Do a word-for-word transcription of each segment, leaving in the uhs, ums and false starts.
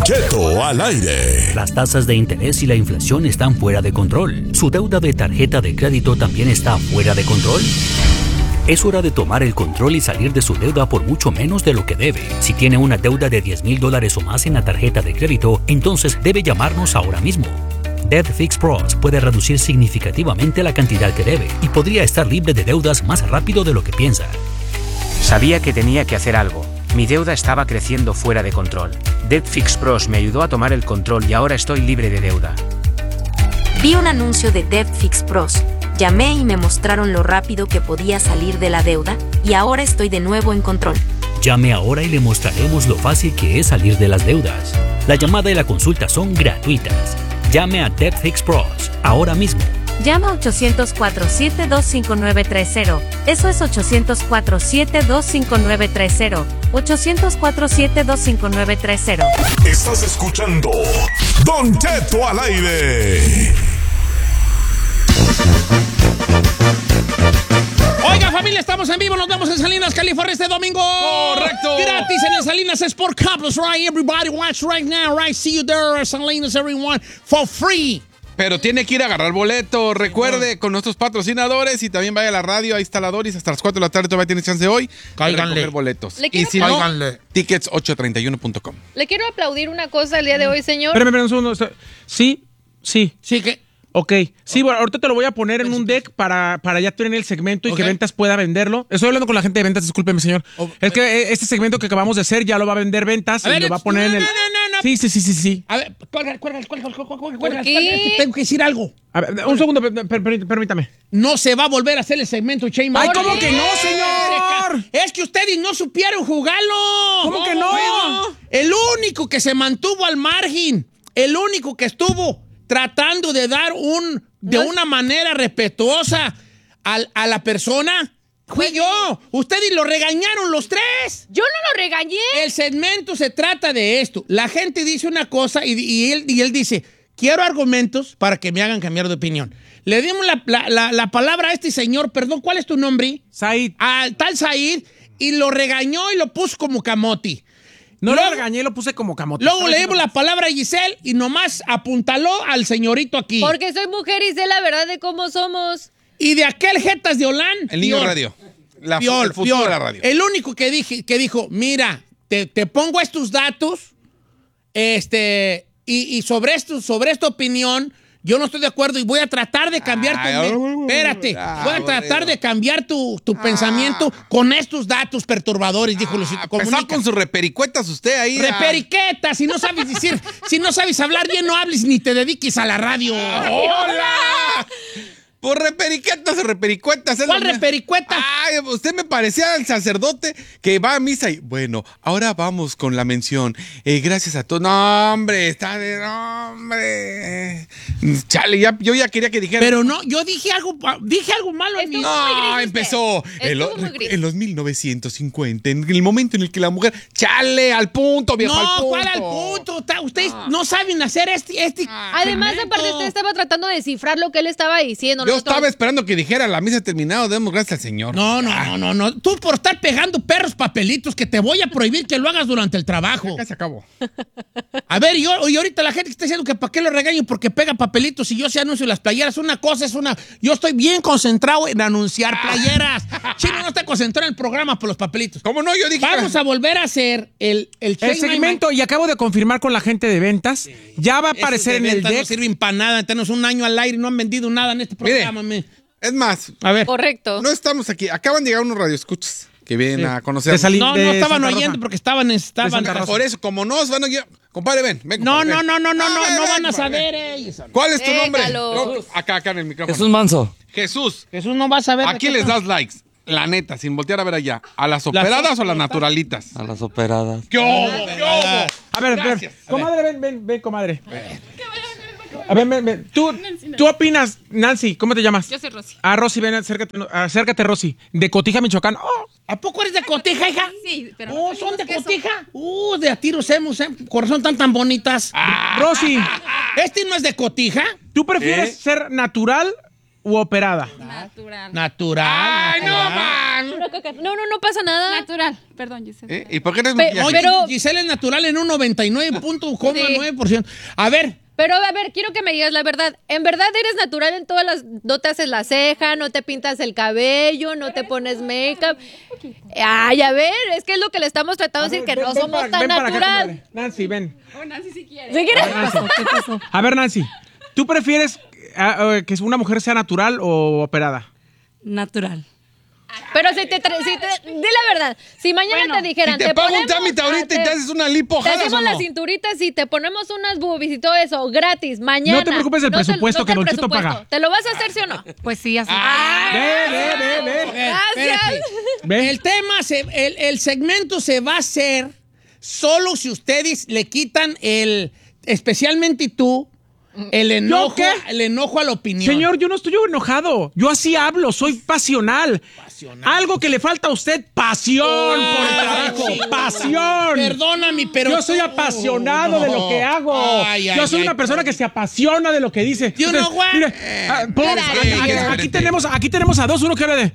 Don Cheto al aire. Las tasas de interés y la inflación están fuera de control. ¿Su deuda de tarjeta de crédito también está fuera de control? Es hora de tomar el control y salir de su deuda por mucho menos de lo que debe. Si tiene una deuda de diez mil dólares o más en la tarjeta de crédito, entonces debe llamarnos ahora mismo. Debt Fix Pros puede reducir significativamente la cantidad que debe y podría estar libre de deudas más rápido de lo que piensa. Sabía que tenía que hacer algo. Mi deuda estaba creciendo fuera de control. Debt Fix Pros me ayudó a tomar el control y ahora estoy libre de deuda. Vi un anuncio de Debt Fix Pros. Llamé y me mostraron lo rápido que podía salir de la deuda y ahora estoy de nuevo en control. Llame ahora y le mostraremos lo fácil que es salir de las deudas. La llamada y la consulta son gratuitas. Llame a Debt Fix Pros ahora mismo. Llama a ochocientos cuatro, siete dos cinco nueve tres cero. Eso es ochocientos cuatro, siete dos cinco nueve tres cero. ochocientos cuatro, siete dos cinco nueve tres cero. Estás escuchando Don Cheto al aire. Oiga, familia, estamos en vivo. Nos vemos en Salinas, California este domingo. Correcto. Gratis en el Salinas Sport Complex, right? Everybody watch right now, right? See you there, Salinas, everyone, for free. Pero tiene que ir a agarrar boleto. Recuerde, con nuestros patrocinadores y también vaya a la radio, ahí está la Doris, hasta las cuatro de la tarde todavía tiene chance hoy. Cáiganle. De recoger boletos. Le Y quiero si no, Cáiganle. tickets ocho treinta y uno punto com. Le quiero aplaudir una cosa el día de hoy, señor. Espérame, espérame un segundo. Sí, sí. Sí, que... Ok. Sí, bueno, ahorita te lo voy a poner en un deck para, para ya tener el segmento y Ok. que Ventas pueda venderlo. Estoy hablando con la gente de Ventas, discúlpeme, señor. Oh, es que este segmento que acabamos de hacer ya lo va a vender Ventas A y ver, lo va a poner no, en el... no, no, no. Sí, sí, sí, sí, sí. A ver, cuelga, cuelga, cuelga, cuelga, cuelga, ¿Por cuelga, qué? cuelga, que tengo que decir algo. A ver, un segundo, per- per- per- permítame. No se va a volver a hacer el segmento Shane ¡Ay, Moore. cómo que no, señor! Es que ustedes no supieron jugarlo. ¿Cómo que no? Bueno, el único que se mantuvo al margen, el único que estuvo tratando de dar un, de No. una manera respetuosa al- a la persona, fui yo. Ustedes lo regañaron los tres. Yo no lo regañé. El segmento se trata de esto. La gente dice una cosa y, y él, y él dice, quiero argumentos para que me hagan cambiar de opinión. Le dimos la, la- la- la palabra a este señor, perdón, ¿cuál es tu nombre? Said, Al tal Said, y lo regañó y lo puso como camote. no Luego- lo regañé, lo puse como camote. Luego le dimos la palabra a Giselle y nomás apuntaló al señorito aquí. Porque soy mujer y sé la verdad de cómo somos. Y de aquel Jetas de Olán. El niño Pior. radio. La, Pior, el futuro pior. de la radio. El único que, dije, que dijo, mira, te, te pongo estos datos, este, y, y sobre, esto, sobre esta opinión, yo no estoy de acuerdo y voy a tratar de cambiar Ay, tu... ay, Espérate, ay, voy a aburrido. tratar de cambiar tu, tu pensamiento con estos datos perturbadores, dijo Luisito Ah, Comunica. empezar con sus repericuetas usted ahí. ah. Reperiqueta, si no sabes decir, si no sabes hablar bien, no hables ni te dediques a la radio. ¡Hola! Por reperiquetas o repericuetas. es ¿Cuál lo mismo. repericueta? Ay, usted me parecía el sacerdote que va a misa y... Bueno, ahora vamos con la mención. Eh, gracias a todos. No, hombre, está de... No, hombre. Chale, ya, yo ya quería que dijera... Pero no, yo dije algo, dije algo malo en mi... Estuvo muy gris No, usted. empezó en, lo- Estuvo muy gris. en los mil novecientos cincuenta, en el momento en el que la mujer... Chale, al punto, viejo, al No, punto. ¿cuál al punto? Ta- Ustedes no saben hacer este... este Además, segmento. aparte, usted estaba tratando de descifrar lo que él estaba diciendo. Yo Nosotros- estaba esperando que dijera, la misa ha terminado, demos gracias al Señor. No, no, no, no, no. Tú por estar pegando perros papelitos que te voy a prohibir que lo hagas durante el trabajo. Ya se acabó. A ver, y, yo- y ahorita la gente que está diciendo que para qué lo regaño porque pega papelitos y yo se anuncio las playeras. Una cosa es una... Yo estoy bien concentrado en anunciar playeras. Chino no está concentrado en el programa por los papelitos. ¿Cómo no? Yo dije... Vamos a volver a hacer el... El, El Shane segmento, y acabo de confirmar con la gente de Ventas, ya va a Esos aparecer de en el ventas deck. No sirven para nada. Tenemos un año al aire y no han vendido nada en este Mire. programa. me. Es más, A ver. Correcto. no estamos aquí. Acaban de llegar unos radioescuchas que vienen a conocer. De Sali- No, de no estaban Santa oyendo Rosa. porque estaban... estaban Santa Rosa. Por eso, como no os van a guiar... Compadre, ven, ven. No, compadre, no, ven. no, no, no, Ah, no, ven, no ven, van a compadre. saber ellos. ¿Cuál es tu nombre? Déjalo. No, acá, acá en el micrófono. Jesús Manso. Jesús. Jesús no va a saber. de Aquí qué les está- das likes. La neta, sin voltear a ver allá. ¿A las operadas o a las naturalitas? A las operadas. ¿Qué obo? ¿Qué obo? A ver, Gracias. ver. Comadre, ven, ven, ven, comadre. A ver, ven, ven. ¿Tú, ¿Tú opinas, Nancy? ¿Cómo te llamas? Yo soy Rosy. Ah, Rosy, ven, acércate, acércate, Rosy. De Cotija, Michoacán. Oh, ¿A poco eres de Cotija, hija? Sí, pero Oh, no ¿son de tenemos queso. Cotija? Uh, de a tiros hemos, eh. Corazón tan tan bonitas. Rosy, ¿Este no es de Cotija? ¿tú prefieres ¿Eh? ser natural u operada? Natural. Natural. ¡Ay, no, man! No, no, no pasa nada. Natural. Perdón, Giselle. ¿Eh? ¿Y por qué no es Pe- maquillaje? Oye, Pero- Giselle es natural en un noventa y nueve punto nueve por ciento. A ver, Pero a ver, quiero que me digas la verdad. ¿En verdad eres natural en todas las... No te haces la ceja, no te pintas el cabello, no te pones make-up? Ay, a ver, es que es lo que le estamos tratando de decir, que Ven, no ven somos para- tan ven para acá, natural. comadre. Nancy, ven. Oh, Nancy si quiere. ¿Sí quieres? A ver, Nancy, ¿tú prefieres ah, eh, que una mujer sea natural o operada? Natural. Pero si te, tra- si te... Di la verdad. Si mañana Bueno, te dijeran... Si te pago un ponemos- trámite ahorita y ah, te haces una lipo, Te ¿jalas hacemos o no? las cinturitas y te ponemos unas boobies y todo eso gratis mañana. No te preocupes del No te- presupuesto, no que te Don Cheto presupuesto. paga. ¿Te lo vas a hacer, sí o no? Pues sí, así. Ah, Ve, ve, ve, ve. a ver, Gracias. espérate. Ve. El tema, se- el, el segmento se va a hacer solo si ustedes le quitan el, especialmente tú, el enojo, qué? el enojo a la opinión. Señor, yo no estoy enojado. Yo así hablo, soy pasional. Pasional. Algo que le falta a usted, pasión por el trabajo. sí. Pasión. Perdóname, pero Yo soy tú- apasionado de lo que hago. Ay, ay, Yo soy ay, una persona que se apasiona de lo que dice. You know what? mire, ah, pon- Espérate, aquí, aquí- espérate. aquí tenemos, aquí tenemos a dos, uno que habla de.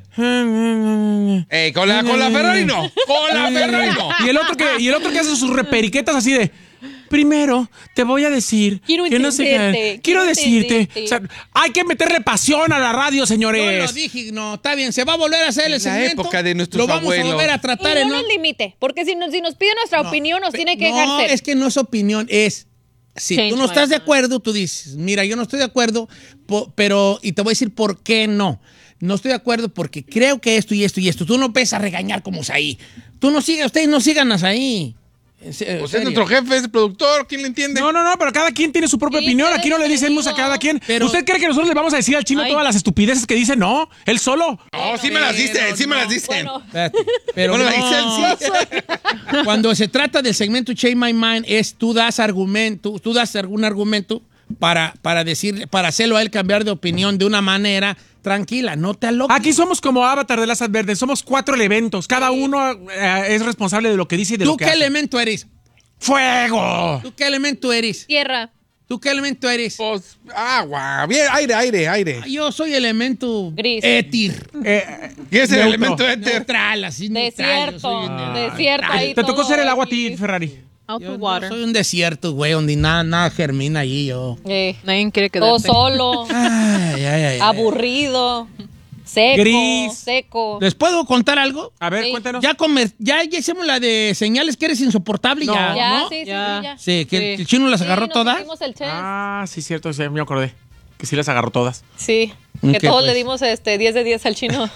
Ey, con la, con la Ferrari no. Con la Ferrari no. Y el otro que, y el otro que hace sus reperiquetas así de. Primero, te voy a decir Quiero que no sé qué. entenderte, Quiero quiero decirte. entenderte. O sea, hay que meterle pasión a la radio, Yo señores. lo dije, no, está bien, se va a volver a hacer el La segmento. época de nuestros Lo vamos abuelos. a volver a Y tratar en no nos limite, porque si nos, si nos pide nuestra opinión, nos tiene que dejar No, ser. es que no es opinión, es... Si Change tú no my estás de mind. acuerdo, tú dices, mira, yo no estoy de acuerdo, po- pero... Y te voy a decir por qué no. No estoy de acuerdo porque creo que esto y esto y esto. Tú no empiezas a regañar como Saí. Tú no sigas, ustedes no sigan a Saí. En se- en Pues es serio. nuestro jefe, es el productor, ¿quién le entiende? No, no, no, pero cada quien tiene su propia Sí, opinión. pero Aquí no le te decimos a digo. cada quien. Pero- ¿Usted cree que nosotros le vamos a decir al chino Ay. todas las estupideces que dice? No, él solo. No, sí me las dicen, Pero sí me no. las dicen. Bueno, Espérate, pero Bueno, la no. Giselle sí. Cuando se trata del segmento Change My Mind, es tú das argumento, tú das algún argumento para, para decir, para hacerlo a él cambiar de opinión de una manera tranquila, no te aloques. Aquí somos como Avatar de Lázaro Verdes. Somos cuatro elementos. Cada uno eh, es responsable de lo que dice y de ¿Tú lo que qué hace. elemento eres? ¡Fuego! ¿Tú qué elemento eres? tierra. ¿Tú qué elemento eres? Pues, agua, bien, aire, aire, aire. Yo soy elemento Gris. éter. Eh, ¿Qué es el neutro. elemento éter? Neutral, así neutral. Yo soy, Desierto. un- Desierto. ahí Te tocó todo ser el agua a ti, X. Ferrari. yo- yo soy un desierto, güey, donde nada, nada germina allí yo. Eh, Nadie quiere todo quedarse. solo, Ay, ay, ay, ay. aburrido, seco, Gris. seco. ¿Les puedo contar algo? A ver, Sí. cuéntanos. Ya, comer, ya, ya hicimos la de señales que eres insoportable, No. ya, Ya, ¿no? sí, sí, Ya. sí, ya. Sí, que Sí. el chino las Sí, agarró nos todas. pusimos el chance. Ah, sí, cierto, sí, me acordé. Que sí las agarró todas. Sí, Ok, que todos pues. le dimos este diez de diez al chino.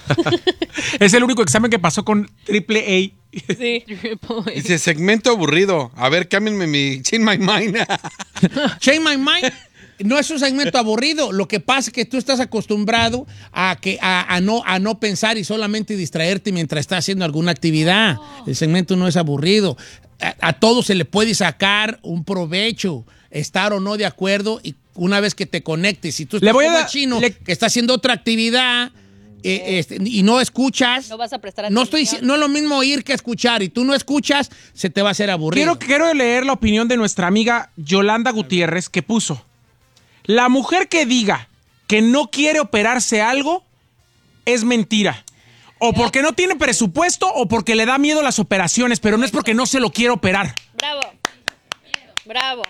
Es el único examen que pasó con triple A. Sí. Dice, segmento aburrido. A ver, cámbienme mi Change My Mind. Change My Mind no es un segmento aburrido. Lo que pasa es que tú estás acostumbrado a, que, a, a no, a no pensar y solamente distraerte mientras estás haciendo alguna actividad. El segmento no es aburrido. A, a todo se le puede sacar un provecho, estar o no de acuerdo. Y una vez que te conectes, si tú estás Le voy a como el dar- chino le- que está haciendo otra actividad eh, este, y no escuchas, No vas a prestar no, atención. estoy, dici- no es lo mismo oír que escuchar. Y tú no escuchas, se te va a hacer aburrido. Quiero, quiero leer la opinión de nuestra amiga Yolanda Gutiérrez, que puso: la mujer que diga que no quiere operarse algo es mentira. O porque no tiene presupuesto o porque le da miedo las operaciones, pero no es porque no se lo quiere operar. Bravo. Bravo.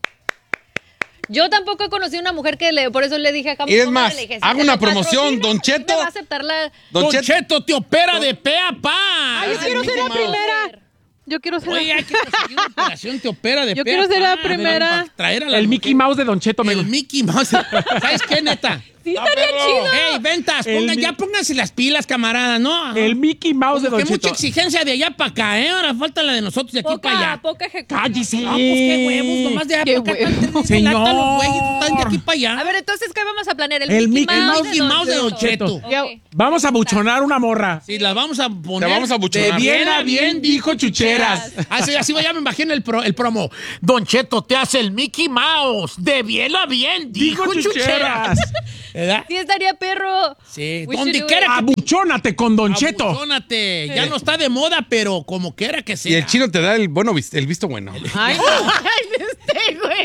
Yo tampoco he conocido una mujer que le, por eso le dije a Camus. Y es ¿cómo más, le dije? hago te una lo promoción, patrocino, Don Cheto. ¿me va a aceptar la... Don Don Cheto. Cheto te opera de pe a pa. Ay, yo quiero ser la primera. Yo quiero ser Oye, la hay que conseguir una operación, te opera de Yo pe quiero a ser la pa. primera. Para traer a la El mujer. Mickey Mouse de Don Cheto. me- El Mickey Mouse. ¿Sabes qué, neta? Sí, estaría chido. Ey, ventas, El pongan, mi- ya pónganse las pilas, camaradas, ¿no? El Mickey Mouse de Como Don que mucha Cheto. exigencia de allá para acá, ¿eh? Ahora falta la de nosotros de aquí para Poca, allá. poca ejecución. ¡Cállese! No, pues qué huevos, nomás de allá Qué para acá. huevos. Señor. Los Señor. güeyes están de aquí para allá. A ver, entonces, ¿qué vamos a planear? El, El Mickey, Mickey Mouse, Mickey Mouse de Don Cheto. Ok. Vamos a buchonar una morra. Sí, las vamos a poner. Te vamos a buchonar. De bien a bien, dijo Chucheras. Así, así ya me imagino el, pro- el promo. Don Cheto te hace el Mickey Mouse. De bien a bien, dijo, Dijo Chucheras. Chucheras. ¿Verdad? Sí, estaría perro. Sí, We donde should do quiera it. que Abuchónate con Don Cheto. Abuchónate. Ya no está de moda, pero como quiera que sea. Y el chino te da el, bueno, vis- el visto bueno. Ay, Este güey.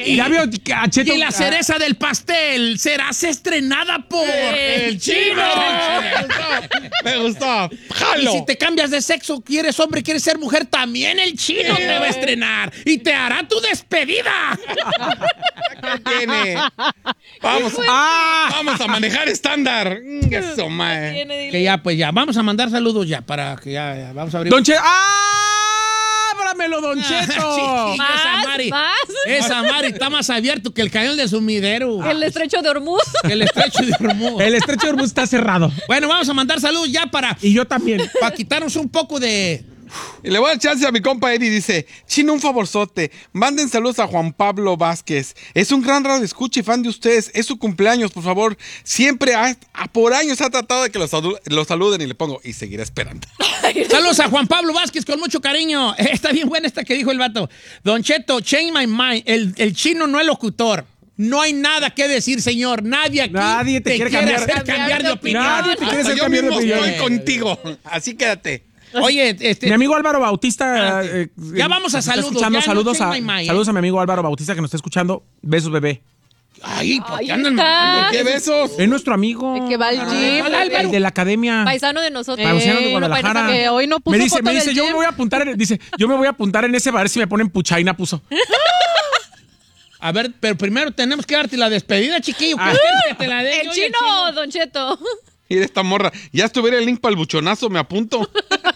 Y, ya vio a Cheto. y la cereza del pastel serás estrenada por el, El chino. Me gustó. Y ¡Jalo! si te cambias de sexo, quieres hombre, quieres ser mujer, también el chino te va a estrenar y te hará tu despedida. ¿Qué tiene? Vamos, ¡Ah! vamos a manejar estándar. Mm, Eso, mae. Que ya, pues ya, vamos a mandar saludos ya para que ya, ya vamos a abrir. Don Cheto. ¡Ah! ¡Ábramelo, Don Cheto! Chiquillo, esa Más, Mari. más. Esa Mari está más abierto que el cañón de sumidero. El estrecho de Hormuz. Que el estrecho de Hormuz. El estrecho de Hormuz está cerrado. Bueno, vamos a mandar saludos ya para, Y yo también. para quitarnos un poco de... Y le voy a dar chance a mi compa Eddie. Dice: Chino, un favorzote. Manden saludos a Juan Pablo Vázquez. Es un gran radio escucha y fan de ustedes. Es su cumpleaños, por favor. Siempre ha, a- por años ha tratado de que los, adu- los saluden y le pongo y seguirá esperando. Saludos a Juan Pablo Vázquez con mucho cariño. Está bien buena esta que dijo el vato. Don Cheto, change my mind. El, el chino no es locutor. No hay nada que decir, señor. Nadie aquí Nadie te quiere cambiar- hacer cambiar cambiar de de opinión. Nadie te quiere Hasta hacer yo cambiar de mismo opinión. estoy contigo. Así quédate. Oye, este... Mi amigo Álvaro Bautista. Espérate. eh, Ya eh, vamos a nos está saludos, escuchando. ya no Saludos, a, change my mind, saludos eh. a mi amigo Álvaro Bautista que nos está escuchando. Besos, bebé. Ay, ¿por qué Ay, andan está. mandando? ¿Qué besos? Es nuestro amigo. De que va al Ah, gym. hola, Álvaro. El de la academia. Paisano de nosotros. Paisano de Eh, Guadalajara. paisano que hoy no puso me dice, foto me del dice, yo me gym. voy a apuntar en, dice, yo me voy a apuntar en ese, a ver si me ponen puchaina, puso. A ver, pero primero tenemos que darte la despedida, chiquillo. ¿Qué Ah. quieres que te la dé? El Yo y chino, Don Cheto. Mira esta morra. Ya estuviera el link para el buchonazo, me apunto.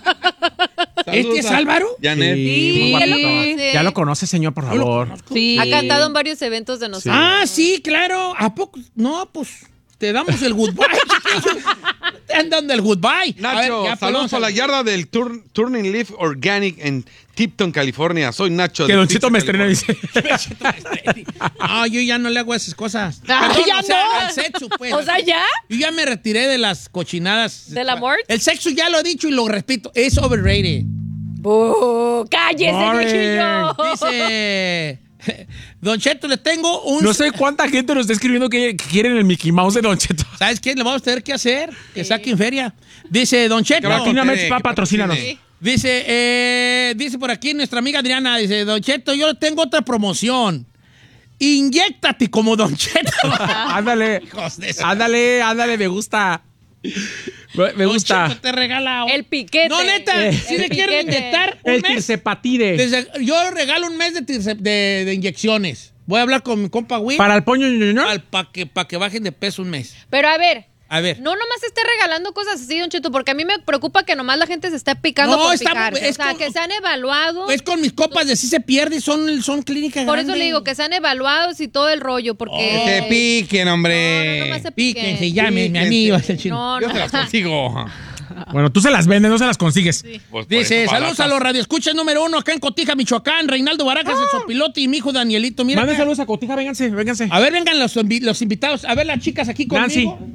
¿Este es Saludos a Álvaro? Janet. Sí, muy ya guapito. lo conoce. Ya lo conoce, señor, por favor. Sí. Ha cantado en varios eventos de nosotros. Ah, sí, claro. ¿A poco? No, pues te damos el goodbye, chiquillo. Te han dando el goodbye. A ver, Nacho, ya, pues, saludos vamos a- a la yarda del Turn- Turning Leaf Organic en Tipton, California. Soy Nacho. Que de Don Cheto me Pizza, estrena, California. dice. No, yo ya no le hago esas cosas. Ah, Perdón, ya o sea, no. al sexo, pues. O sea, ¿ya? Yo ya me retiré de las cochinadas. ¿Del amor? El sexo ya lo he dicho y lo repito, es overrated. ¡Oh, cállese, Boring. viejillo! Dice... Don Cheto, le tengo un... No sé cuánta gente nos está escribiendo que, que quieren el Mickey Mouse de Don Cheto. ¿Sabes qué? Le vamos a tener que hacer. Que saquen feria. Dice Don Cheto. Que va a Martina quiere, Metzpa, que patrocínanos. patrocine. Dice, eh, dice por aquí nuestra amiga Adriana, dice, Don Cheto, yo tengo otra promoción. Inyéctate como Don Cheto. Ándale. Hijos de su- Ándale, ándale, me gusta. Me me Don gusta. Cheto te regala. El piquete. No, neta, Eh. si le El quieren piquete. inyectar un El mes. tirsepatide. desde- yo regalo un mes de, tirse- de, de inyecciones. Voy a hablar con mi compa Will Para el poño, ñoño. para que, pa que bajen de peso un mes. Pero a ver, A ver. no nomás esté regalando cosas así, Don Cheto, porque a mí me preocupa que nomás la gente se esté picando No, por está- picarse. es O sea, como- que sean evaluados. Es con mis copas de si se pierde, son, son clínicas Por eso grandes. le digo que sean evaluados y todo el rollo, porque... Que se piquen, hombre. No, no, nomás se piquen. Píquense, llame, mi Píquense. amigo. es el chino. No, Yo no. te las consigo. Bueno, tú se las vendes, no se las consigues. Pues por Dice, eso saludos a baratas. los radioescuchas número uno acá en Cotija, Michoacán. Reinaldo Baracas, el sopilote y mi hijo Danielito. Mira, Manden acá. saludos a Cotija, vénganse, vénganse. A ver, vengan los, invi- los invitados. A ver, las chicas aquí Nancy. conmigo.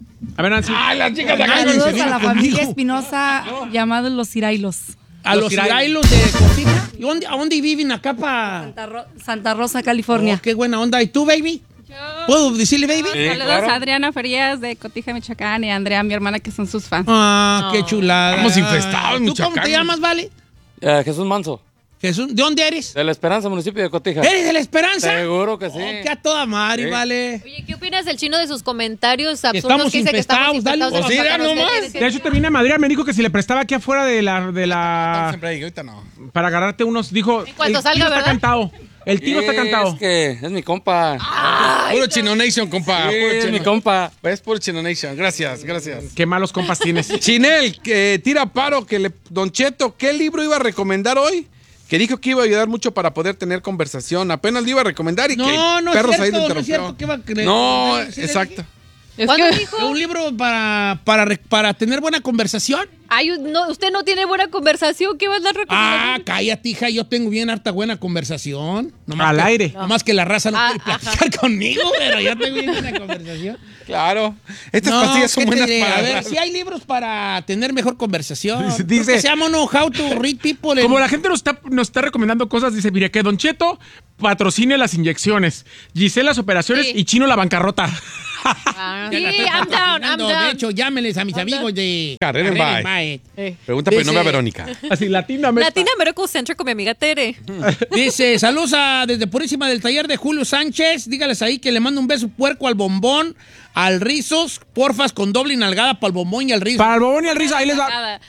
A ver, Nancy. Ay, las chicas de acá. Ay, Saludos se a viene la conmigo. familia Espinosa, llamados los Irailos. A Los los irailos. irailos de Cotija. ¿Y dónde, a dónde viven acá pa? Santa, Ro- Santa Rosa, California. Oh, qué buena onda. ¿Y tú, baby? ¿Puedo decirle, baby? Saludos a Adriana Ferías de Cotija, Michoacán y a Andrea, mi hermana, que son sus fans. Ah, qué chulada. Estamos infestados, ¿Tú Michoacán. cómo te llamas, vale? Eh, Jesús Manso, Jesús, ¿de dónde eres? de La Esperanza, municipio de Cotija. ¿Eres de La Esperanza? Seguro que sí. Oh, que a toda madre, Sí. vale. Oye, ¿qué opinas del chino de sus comentarios absurdos estamos que dice que estamos infestados, dale. infestados de Pues mira los nomás. patrones? De hecho, te vine a Madrid, me dijo que si le prestaba aquí afuera de la... De la Siempre ahí, ahorita no. para agarrarte unos, dijo... En cuanto el salga, tiro está ¿verdad? cantado. El tiro está Sí, cantado. Es que es mi compa. Puro Chino Nation, compa. Sí, Puro es Chino- mi compa. Es puro Chino Nation. Gracias, gracias. Qué malos compas tienes. Chinel, que tira paro, que le... Don Cheto, ¿qué libro iba a recomendar hoy? Que dijo que iba a ayudar mucho para poder tener conversación. Apenas le iba a recomendar y No, que no es perros cierto, ahí le no es interrumpió. cierto, ¿qué va a creer? No, Sí, le exacto. Es ¿Cuándo que- dijo? Un libro para, para, re- para tener buena conversación. Ay, no, usted no tiene buena conversación. ¿Qué va a dar Ah, recomendando? cállate, hija. Yo tengo bien harta buena conversación. Nomás Al que- aire. Nomás que la raza no Ah, quiere platicar conmigo, pero yo tengo bien buena conversación. Claro. Estas No, pastillas son ¿qué te buenas diré? para... A ver, si hay libros para tener mejor conversación. Dice- Creo dice- que se llama, ¿no? How to read people. en- Como la gente nos está, nos está recomendando cosas, dice, mire, que Don Cheto patrocine las inyecciones, Giselle las operaciones Sí. y Chino la bancarrota. Sí, I'm down, I'm De down. hecho, llámenles a mis amigos de Carrera en Carrera en Bae. Bae. Pregunta por el nombre a Dice- Verónica. Así, Latina America. Latina Medical Center con mi amiga Tere. Dice, saludos a- desde Purísima del taller de Julio Sánchez. Dígales ahí que le mando un beso puerco al bombón, al rizos, porfas con doble nalgada para el bombón y al rizo. Para el bobón y el rizo, ahí les va. Nada.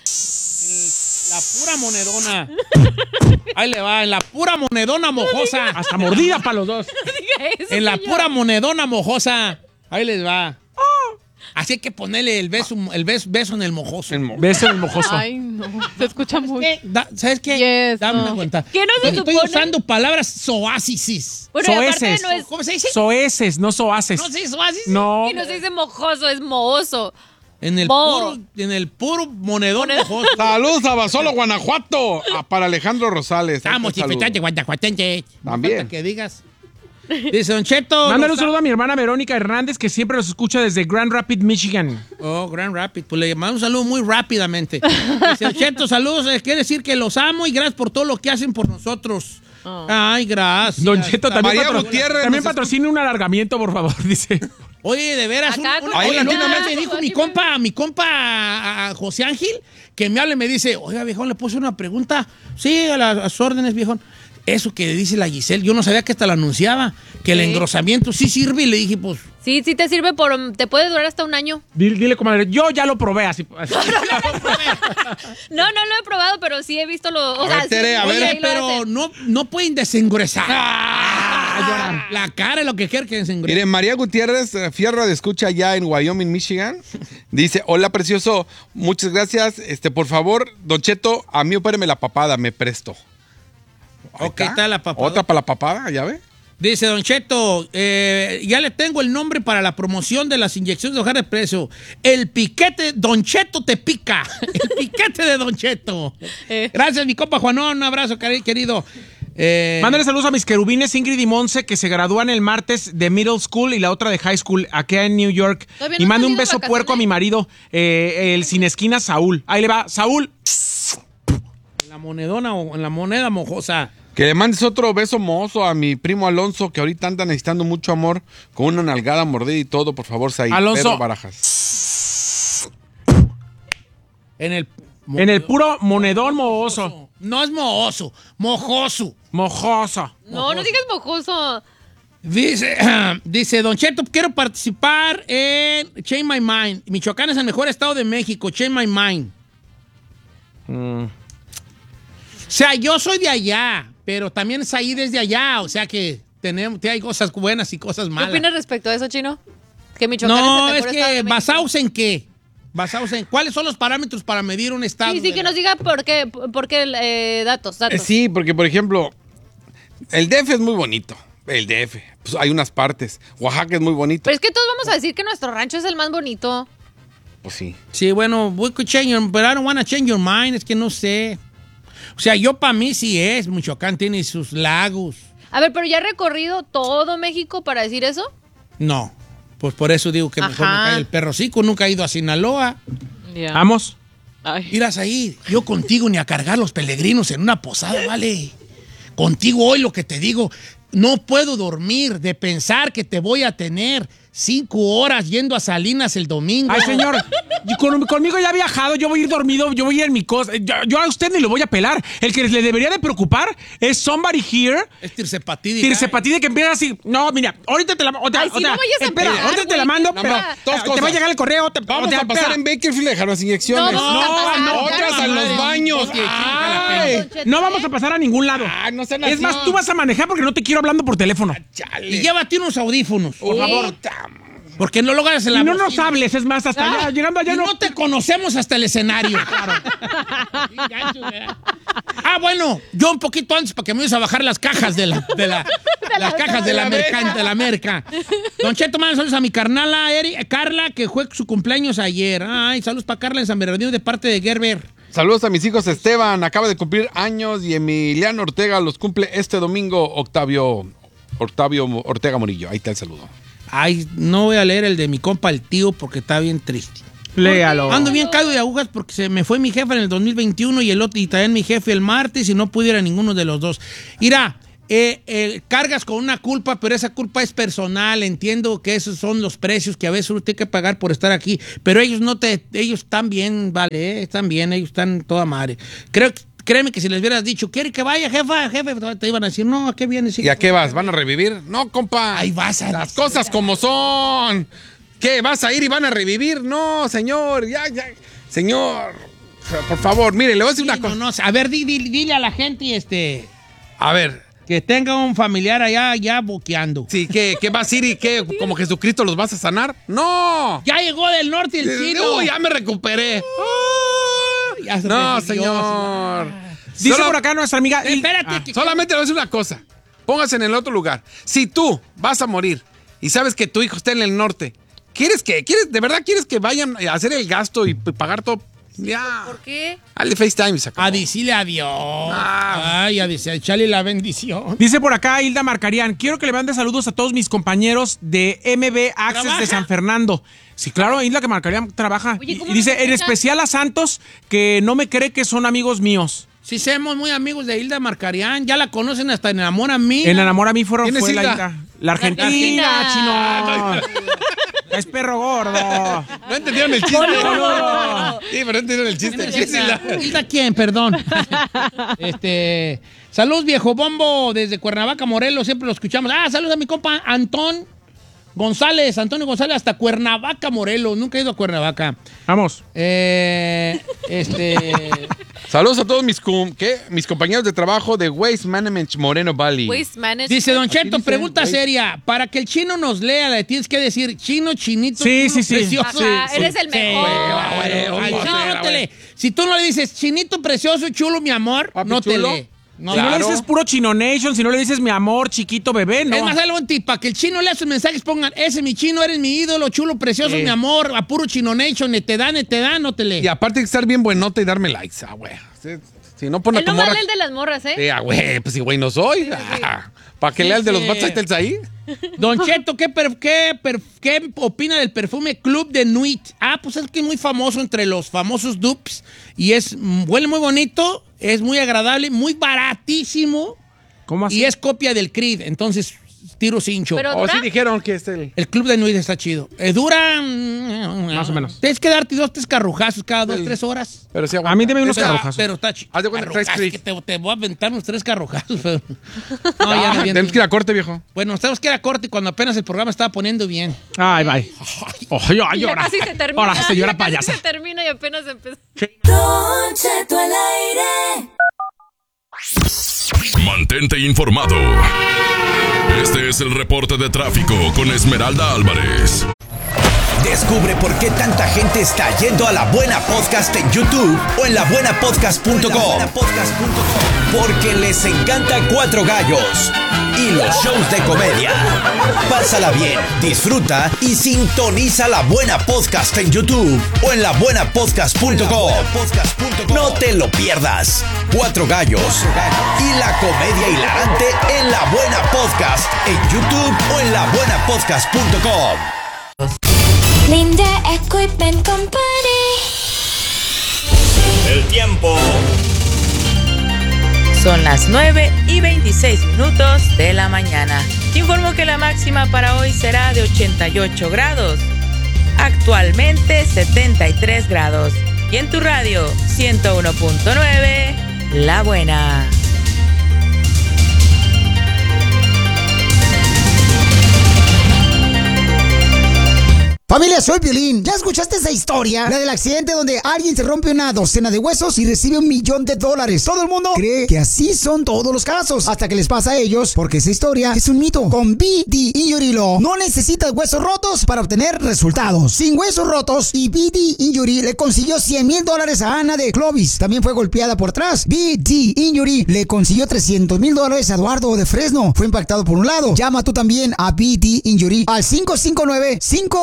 La pura monedona. Ahí le va, en la pura monedona mojosa. Hasta mordida para los dos. Diga eso, En la señor. pura monedona mojosa. Ahí les va. Así hay que ponerle el beso, el beso, beso en el mojoso. En mo- Beso en el mojoso. Ay, no. Se escucha muy. ¿Qué? Da- ¿Sabes qué? Yes, Dame no. una cuenta. ¿Qué no se Estoy supone? usando palabras soácisis. Bueno, y aparte Soeces. no es... ¿Cómo se dice? Soeces, no soaces. No, sí, soácisis. No. Y no se dice mojoso, es mohoso. En el Mo. puro, en el puro monedón Monedón. mojoso. Saludos a Basolo, Guanajuato. Ah, para Alejandro Rosales. Estamos Saludos. chifetante, guanajuatense. También. Falta que digas. Dice Don Cheto. Mándale un los- saludo a mi hermana Verónica Hernández, que siempre los escucha desde Grand Rapids, Michigan. Oh, Grand Rapid. Pues le mando un saludo muy rápidamente. Dice Don Cheto, saludos. eh, Quiere decir que los amo y gracias por todo lo que hacen por nosotros. Ay, gracias. Don Cheto, también, María patro- Gutiérrez también nos patrocine un alargamiento, por favor, dice. Oye, de veras, un- Acá un- con- oye, Ahí la la última tiene. vez me dijo mi compa, mi compa a- a José Ángel, que me habla y me dice, oiga, viejón, le puse una pregunta. Sí, a las, a las órdenes, viejón. Eso que dice la Giselle, yo no sabía que hasta la anunciaba, que el Sí. engrosamiento sí sirve, y le dije, pues, Sí, sí te sirve por... Te puede durar hasta un año. Dile, dile, comadre, yo ya lo probé así. así. No, no lo he probado, pero sí he visto lo... O A sea, ver, sí, Tere, a sí, ver. ahí oye, lo pero hacen. no, no pueden desengruesar. La cara es lo que quiere que desengruese. Mire, María Gutiérrez, eh, Fierro de escucha allá en Wyoming, Michigan. Dice, hola, precioso, muchas gracias. Este, por favor, Don Cheto, a mí opéreme la papada, me presto. Ahí Ok, está la papada. Otra para la papada, ¿ya ve? Dice Don Cheto, eh, ya le tengo el nombre para la promoción de las inyecciones de hogar de preso. El piquete, Don Cheto te pica. El piquete de Don Cheto. Eh. Gracias, mi compa Juanón. Un abrazo, cari- querido. Eh, Mándale saludos a mis querubines Ingrid y Monse, que se gradúan el martes de middle school y la otra de high school, acá en New York. ¿Todavía Y no han mande un salido de beso vacaciones? puerco a mi marido, eh, el sin esquina Saúl. Ahí le va, Saúl. en la monedona o en la moneda mojosa. Que le mandes otro beso mozo a mi primo Alonso, que ahorita anda necesitando mucho amor, con una nalgada mordida y todo, por favor, Saí. Alonso. Pedro Barajas. En el, En el puro monedón mohoso. No es mohoso, mojoso. Mojoso. No, no digas mojoso. Dice, dice, Don Cheto, quiero participar en Change My Mind. Michoacán es el mejor estado de México, Change My Mind. Mm. O sea, yo soy de allá, pero también es ahí desde allá. O sea que tenemos, hay cosas buenas y cosas ¿Qué malas. opinas respecto a eso, Chino? Que Michoacán No, es el es mejor estado de que México. basados en qué. Basados en cuáles son los parámetros para medir un estado. Sí, sí, de que la- nos diga por qué, por qué eh, datos, Eh, datos. Sí, porque, por ejemplo, el D F es muy bonito. El D F. Pues hay unas partes. Oaxaca es muy bonito. Pero es que todos vamos a decir que nuestro rancho es el más bonito. Pues sí. Sí, bueno, we could change your, but I don't want to change your mind. Es que no sé. O sea, yo para mí sí es. Michoacán tiene sus lagos. A ver, pero ya he recorrido todo México para decir eso. No. Pues por eso digo que mejor Ajá. me cae el perrocico. Nunca he ido a Sinaloa. Vamos. Irás ahí. Yo contigo ni a cargar los peregrinos en una posada, vale. Contigo hoy lo que te digo, no puedo dormir de pensar que te voy a tener cinco horas yendo a Salinas el domingo. Ay, señor, y con- conmigo ya ha viajado, yo voy a ir dormido, yo voy a ir en mi cosa. Yo, yo a usted ni lo voy a pelar. El que le debería de preocupar es somebody here. Es tirsepatídica. Tirsepatídica que empieza así. No, mira, ahorita te la o te- Ay, o sí, te- no vayas a espera, pegar, ahorita te la güey, mando, no, pero no, dos eh, te cosas. va a llegar el correo. Te, Vamos o te- a pasar espera. en Bakersfield a dejar las inyecciones. No, vamos a pasar. no, otras a los baños. Oye, Ay. Don Cheto, No vamos a pasar a ningún lado. Ay, no sean Es así. más, tú vas a manejar porque no te quiero hablando por teléfono. Y llévate unos audífonos, por Sí. favor. Porque no lo hagas en Y la no nos bocina. hables, es más, hasta allá, llegando allá Y no. no te conocemos hasta el escenario. Ah, bueno, yo un poquito antes para que me ayudes a bajar las cajas de la, de la- las cajas de la merca, de la merca. Don Cheto, manda saludos a mi carnala Eri, Carla, que fue su cumpleaños ayer. Ay, saludos para Carla en San Bernardino de parte de Gerber. Saludos a mis hijos. Esteban acaba de cumplir años y Emiliano Ortega los cumple este domingo. Octavio, Octavio Ortega Morillo. Ahí está el saludo. Ay, no voy a leer el de mi compa el tío porque está bien triste. Léalo. Ando bien caído de agujas porque se me fue mi jefe en el dos mil veintiuno y el otro y también mi jefe el martes y no pude ir a ninguno de los dos. Mira, eh, eh, cargas con una culpa, pero esa culpa es personal. Entiendo que esos son los precios que a veces uno tiene que pagar por estar aquí, pero ellos no te, ellos están bien, vale, eh, están bien, ellos están toda madre. Creo que Créeme que si les hubieras dicho, ¿quiere que vaya, jefa? Jefe, te iban a decir, no, ¿a qué vienes? ¿Y a qué vas? ¿Van a revivir? No, compa. Ahí vas a Las cosas como son. ¿Qué? ¿Vas a ir y van a revivir? No, señor, ya, ya. Señor, por favor, mire, le voy a decir Sí, una cosa. no, no, a ver, di, di, dile a la gente este, A ver. que tenga un familiar allá, ya boqueando. Sí, ¿qué, qué vas a ir y qué? ¿Como Jesucristo los vas a sanar? ¡No! Ya llegó del norte el chino. Uy, ya me recuperé. Ya se No, revivió, señor. Dice Solo- por acá nuestra amiga. Eh, espérate, Ah, que- Solamente le voy a decir una cosa. Póngase en el otro lugar. Si tú vas a morir y sabes que tu hijo está en el norte, ¿quieres que, quieres, de verdad quieres que vayan a hacer el gasto y p- pagar todo? Ya. ¿Por qué? Hazle FaceTime y se acabó. A decirle adiós. Ah. Ay, a decirle, echarle la bendición. Dice por acá Hilda Marcarian, quiero que le mande saludos a todos mis compañeros de M B Access ¿Trabaja? de San Fernando. Sí, claro, Hilda que Marcarian trabaja. Oye, Y- ¿cómo y dice, nos en escucha? especial a Santos, que no me cree que son amigos míos. Sí, somos muy amigos de Hilda Marcarian. Ya la conocen hasta en Amor a mí. En Enamor a mí fueron, ¿Quién es fue la Hilda? Hilda. La Argentina, Argentina. chino. Es perro gordo. ¿No entendieron el chiste? Boludo. Sí, pero no entendieron el chiste. Sí, sí, ¿Hilda, la- ¿Hilda quién? Perdón. este, saludos, viejo bombo, desde Cuernavaca, Morelos, siempre lo escuchamos. Ah, saludos a mi compa Antón González, Antonio González, hasta Cuernavaca, Morelos. Nunca he ido a Cuernavaca. Vamos. Eh, este, Saludos a todos mis, com- ¿qué? mis compañeros de trabajo de Waste Management Moreno Valley. Waste Management. dice Don Aquí Cheto, dice, pregunta güey. seria. Para que el chino nos lea, le tienes que decir chino, chinito, Sí, chulo, sí, sí. precioso. Ajá, eres el Sí, mejor. güey, güey, Ay, no, güey. no te lee. Si tú no le dices chinito, precioso, chulo, mi amor, Papi no te chulo. lee. No, Si no le Claro. dices puro Chino Nation, si no le dices mi amor, chiquito bebé, no. Es más, dale un tip, para que el chino lea sus mensajes, pongan, ese mi chino, eres mi ídolo, chulo, precioso, Sí. mi amor, a puro chino nation, ne te da, ne te da, no te lee. Y aparte hay que estar bien buenota y darme likes. Ah, güey. Si, si no pone a Él tu no morra... vale el de las morras, ¿eh? Sí, ah, güey, pues si güey no soy. Ah, para que lea el de los Dice- Bats ahí. Don Cheto, ¿qué, per- qué, per- qué opina del perfume Club de Nuit? Ah, pues es que es muy famoso entre los famosos dupes y es, mm, huele muy bonito, es muy agradable, muy baratísimo ¿Cómo así? y es copia del Creed, entonces tiro cincho. Pero O dura. sí dijeron que es el... El Club de Nuit está chido. Eh, dura... mm, Más o menos. Tienes que darte dos, tres carrujazos cada dos, tres horas. Pero sí A mí deme unos Pero- carrujazos. Pero está chido. Haz de cuenta que traes Creed. que te, te voy a aventar unos tres carrujazos. Pero... No, ya Ah, no viene. tenemos que ir a corte, viejo. Bueno, tenemos que ir a corte cuando apenas el programa estaba poniendo bien. Ay, bye. Oh, ay, ay, Y ya ahora. casi se termina. Ahora, señora ya casi payasa. se termina y apenas empezó. Don Cheto al aire. Mantente informado. Este es el reporte de tráfico con Esmeralda Álvarez. Descubre por qué tanta gente está yendo a La Buena Podcast en YouTube o en la buena podcast punto com. Porque les encanta Cuatro Gallos y los shows de comedia. Pásala bien, disfruta y sintoniza La Buena Podcast en YouTube o en la buena podcast punto com. No te lo pierdas. Cuatro Gallos y la comedia hilarante en La Buena Podcast en YouTube o en la buena podcast punto com. Linde Equipment Company. El tiempo. Son las nueve y veintiséis minutos de la mañana. Te informo que la máxima para hoy será de ochenta y ocho grados. Actualmente setenta y tres grados. Y en tu radio ciento uno punto nueve, La Buena. Familia, soy Piolín. ¿Ya escuchaste esa historia? La del accidente donde alguien se rompe una docena de huesos y recibe un millón de dólares. Todo el mundo cree que así son todos los casos, hasta que les pasa a ellos, porque esa historia es un mito. Con B D Injury Law no necesitas huesos rotos para obtener resultados. Sin huesos rotos, y B D Injury le consiguió cien mil dólares a Ana de Clovis. También fue golpeada por atrás. B D Injury le consiguió trescientos mil dólares a Eduardo de Fresno. Fue impactado por un lado. Llama tú también a B D Injury al cinco cinco nueve, cinco ocho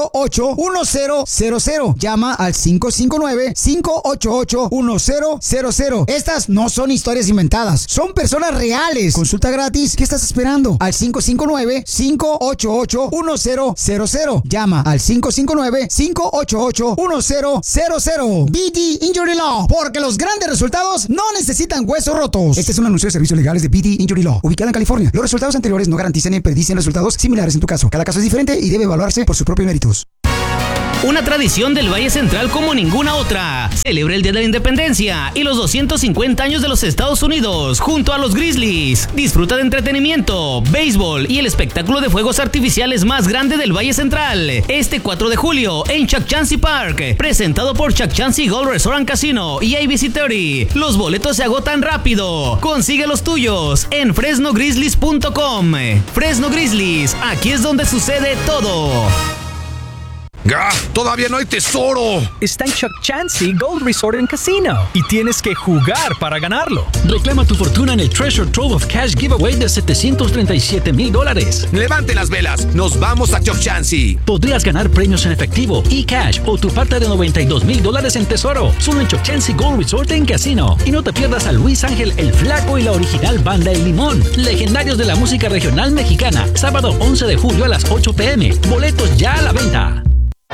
ocho ocho, uno cero cero cero. Llama al cinco cinco nueve, cinco ocho ocho, uno cero cero cero. Estas no son historias inventadas, son personas reales. Consulta gratis. ¿Qué estás esperando? Al cinco cinco nueve, cinco ocho ocho, uno cero cero cero. Llama al cinco cinco nueve, cinco ocho ocho, uno cero cero cero. B D Injury Law, porque los grandes resultados no necesitan huesos rotos. Este es un anuncio de servicios legales de B D Injury Law, ubicada en California. Los resultados anteriores no garantizan ni predicen resultados similares en tu caso. Cada caso es diferente y debe evaluarse por sus propios méritos. Una tradición del Valle Central como ninguna otra. Celebra el Día de la Independencia y los doscientos cincuenta años de los Estados Unidos junto a los Grizzlies. Disfruta de entretenimiento, béisbol y el espectáculo de fuegos artificiales más grande del Valle Central. Este cuatro de julio en Chuck Chansey Park. Presentado por Chuck Chansey Golf Resort and Casino y A B C treinta. Los boletos se agotan rápido. Consigue los tuyos en fresno grizzlies punto com. Fresno Grizzlies, aquí es donde sucede todo. ¡Ah! ¡Todavía no hay tesoro! Está en Chuck Chansey Gold Resort and Casino y tienes que jugar para ganarlo. Reclama tu fortuna en el Treasure Trove of Cash Giveaway de setecientos treinta y siete mil dólares. ¡Levante las velas! ¡Nos vamos a Chuck Chansey! Podrías ganar premios en efectivo, e-cash o tu parte de noventa y dos mil dólares en tesoro. Solo en Chuck Chansey Gold Resort and Casino. Y no te pierdas a Luis Ángel el Flaco y la original Banda El Limón. Legendarios de la música regional mexicana. Sábado once de julio a las ocho p m. Boletos ya a la venta.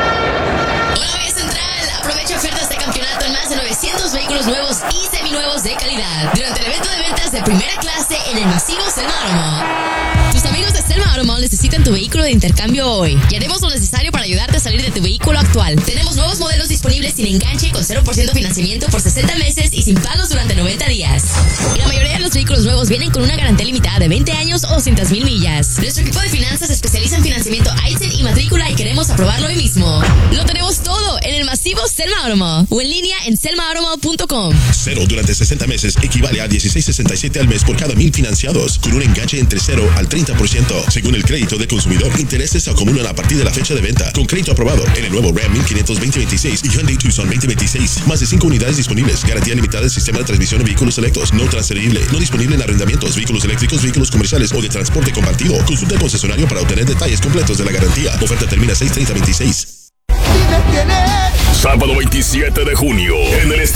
Aprovecha ofertas de campeonato en más de novecientos vehículos nuevos y seminuevos de calidad durante el evento de ventas de primera clase en el masivo Selma Automall. Tus amigos de Selma Automall necesitan tu vehículo de intercambio hoy y haremos lo necesario para ayudarte a salir de tu vehículo actual. Tenemos nuevos modelos disponibles sin enganche, con cero por ciento financiamiento por sesenta meses y sin pagos durante noventa días. Y la mayoría de los vehículos nuevos vienen con una garantía limitada de veinte años o doscientas mil millas. Nuestro equipo de finanzas se especializa en financiamiento I T I N y matrícula y queremos aprobarlo hoy mismo. Lo tenemos todo en el masivo Selma Automall o en línea en selma automall punto com. Cero durante sesenta meses equivale a dieciséis sesenta y siete al mes por cada mil financiados, con un enganche entre cero al treinta por ciento. Según el crédito de consumidor, intereses se acumulan a partir de la fecha de venta. Con crédito aprobado en el nuevo Ram mil quinientos veinte veintiséis y Hyundai Tucson veinte veintiséis. Más de cinco unidades disponibles. Garantía limitada del sistema de transmisión en vehículos selectos. No transferible. No disponible en arrendamientos, vehículos eléctricos, vehículos comerciales o de transporte compartido. Consulta al concesionario para obtener detalles completos de la garantía. Oferta termina seis treinta veintiséis. Sábado veintisiete de junio en el estadio